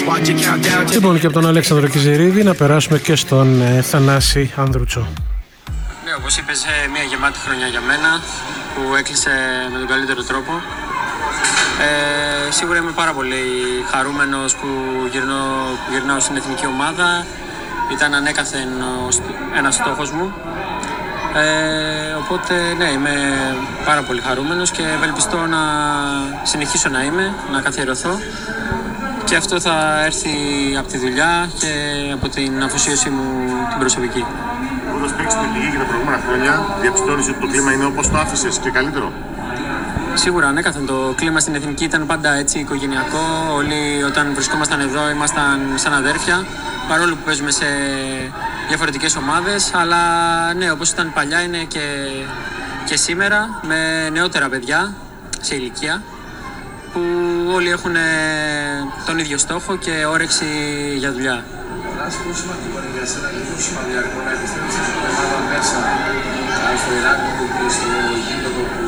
Λοιπόν, και από τον Αλέξανδρο Κιζηρίδη να περάσουμε και στον Θανάση Ανδρούτσο. Ναι, όπως είπες, μια γεμάτη χρονιά για μένα που έκλεισε με τον καλύτερο τρόπο. Σίγουρα είμαι πάρα πολύ χαρούμενος που γυρνάω στην εθνική ομάδα. Ήταν ανέκαθεν ένας στόχος μου. Οπότε ναι, είμαι πάρα πολύ χαρούμενος και ευελπιστώ να συνεχίσω να είμαι, να καθιερωθώ. Και αυτό θα έρθει από τη δουλειά και από την αφοσίωσή μου την προσωπική. Όταν παίξεις την Εθνική και τα προηγούμενα χρόνια, διαπιστώνεις ότι το κλίμα είναι όπως το άφησες και καλύτερο? Σίγουρα, ανέκαθεν το κλίμα στην Εθνική ήταν πάντα έτσι οικογενειακό. Όλοι όταν βρισκόμασταν εδώ ήμασταν σαν αδέρφια, παρόλο που παίζουμε σε διαφορετικές ομάδες. Αλλά ναι, όπως ήταν παλιά είναι και σήμερα, με νεότερα παιδιά σε ηλικία, που όλοι έχουν τον ίδιο στόχο και όρεξη για δουλειά. Πόσο σημαντικό είναι για σένα και πόσο σημαντικό να επιστρέψεις στην ομάδα μέσα στο Ηράκλειο και στο γήπεδο που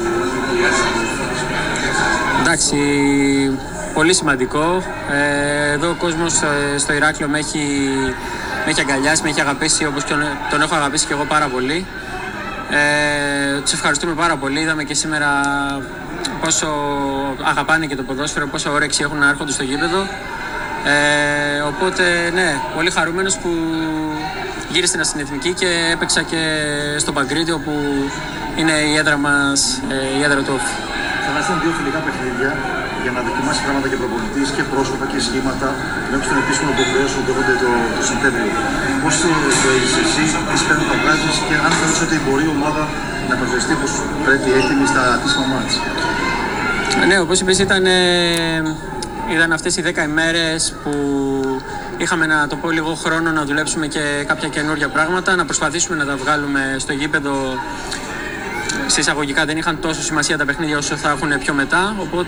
εντάξει, πολύ σημαντικό. Εδώ ο κόσμος στο Ηράκλειο με έχει αγκαλιάσει, με έχει αγαπήσει όπως και τον έχω αγαπήσει και εγώ πάρα πολύ. Τους ευχαριστούμε πάρα πολύ. Είδαμε και σήμερα πόσο αγαπάνε και το ποδόσφαιρο, πόσο όρεξη έχουν να έρχονται στο γήπεδο. Οπότε ναι, πολύ χαρούμενος που γύρισα στην Εθνική και έπαιξα και στο Παγκρίτιο, όπου είναι η έδρα μας, η έδρα του Όφη. Θα έρθουν δύο φιλικά παιχνίδια για να δοκιμάσει πράγματα και προπονητής και πρόσωπα και σχήματα μέχρι στον επίσημο υποχρεώσεων που έρχονται το Σεπτέμβριο. Πώς το έχεις εσύ, τι σημαίνει το βγάζεις και αν θεωρείς ότι μπορεί η ομάδα να παρουσιαστεί όπως πρέπει έτοιμη στα επίσημα μάτς? Ναι, όπως είπες, ήταν αυτές οι 10 ημέρες που είχαμε, να το πω, λίγο χρόνο να δουλέψουμε και κάποια καινούργια πράγματα, να προσπαθήσουμε να τα βγάλουμε στο γήπεδο. Σε εισαγωγικά δεν είχαν τόσο σημασία τα παιχνίδια όσο θα έχουν πιο μετά, οπότε